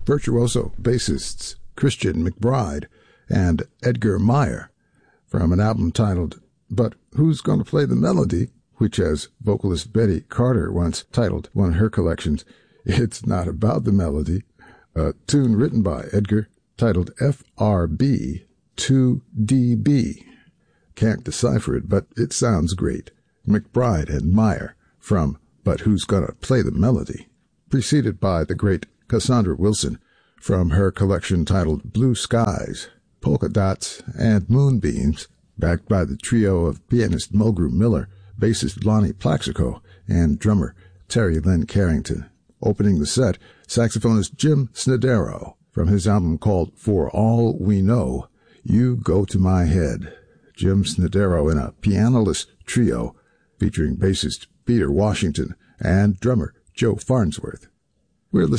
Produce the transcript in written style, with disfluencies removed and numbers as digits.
virtuoso bassists Christian McBride and Edgar Meyer from an album titled But Who's Gonna Play the Melody, which, as vocalist Betty Carter once titled one of her collections, It's Not About the Melody, a tune written by Edgar titled FRB 2DB. Can't decipher it, but it sounds great. McBride and Meyer from But Who's Gonna Play the Melody, preceded by the great Cassandra Wilson from her collection titled Blue Skies, Polka Dots, and Moonbeams, backed by the trio of pianist Mulgrew Miller, bassist Lonnie Plaxico, and drummer Terry Lynn Carrington. Opening the set, saxophonist Jim Snedero from his album called For All We Know, You Go to My Head. Jim Snedero in a pianoless trio featuring bassist Peter Washington and drummer Joe Farnsworth. We're